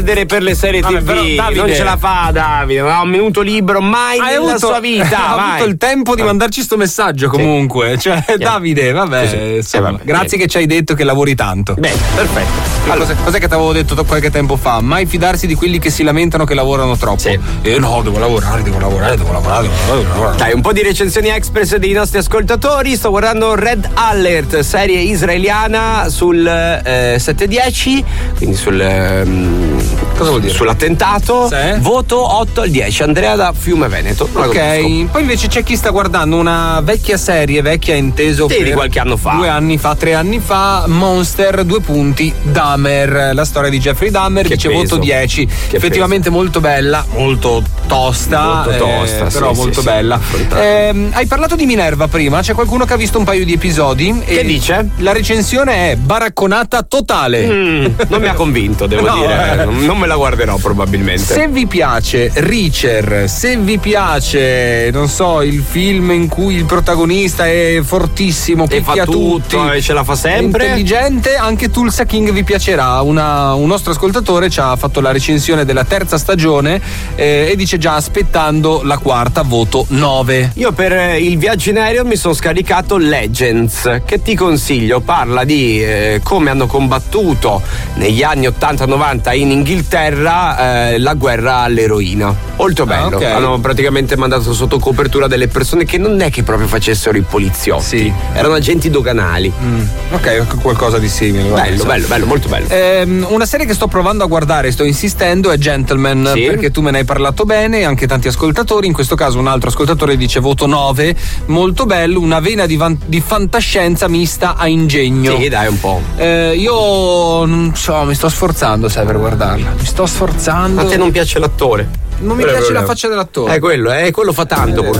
per le serie TV. Però, Davide, non ce la fa Davide, ha un minuto libero mai nella sua vita. Ha avuto il tempo di mandarci sto messaggio comunque. Cioè, Davide, vabbè, insomma, grazie che ci hai detto che lavori tanto. Bene, perfetto. Allora, cos'è che ti avevo detto qualche tempo fa? Mai fidarsi di quelli che si lamentano che lavorano troppo. No, devo lavorare. Dai, un po' di recensioni express dei nostri ascoltatori. Sto guardando Red Alert, serie israeliana sul 7-10, quindi sul cosa vuol dire? Sull'attentato. Voto 8-10. Andrea da Fiume Veneto. Ok, poi invece c'è chi sta guardando una vecchia serie, vecchia inteso per di qualche anno fa. 2 anni fa, 3 anni fa, Monster, 2 punti, Dahmer, la storia di Jeffrey Dahmer, che dice peso. voto 10. Che effettivamente peso. molto bella, molto tosta, però molto bella. Hai parlato di Minerva prima, c'è qualcuno che ha visto un paio di episodi. Che dice? La recensione è baracconata totale. Non mi ha convinto, devo dire. Non me la guarderò probabilmente. Se vi piace Reacher, se vi piace, non so, il film in cui il protagonista è fortissimo, picchia tutti e ce la fa sempre, intelligente, anche Tulsa King vi piacerà. Un nostro ascoltatore ci ha fatto la recensione della 3ª stagione e dice già aspettando la 4ª, voto 9. Io per il viaggio in aereo mi sono scaricato Legends, che ti consiglio. Parla di come hanno combattuto negli anni 80-90 in Inghilterra la guerra all'eroina. Molto bello. Hanno praticamente mandato sotto copertura delle persone che non è che proprio facessero i poliziotti, erano agenti doganali. Ok, qualcosa di simile. Bello, molto bello. Una serie che sto provando a guardare, sto insistendo, è Gentleman, perché tu me ne hai parlato bene, anche tanti ascoltatori. In questo caso un altro ascoltatore dice voto 9, molto bello, una vena di fantascienza mista a ingegno. Sì, dai, un po'. Io non so, mi sto sforzando, sai, per guardarla. Mi sto sforzando. A te non piace l'attore? Non mi piace la faccia dell'attore. Quello fa tanto purtroppo.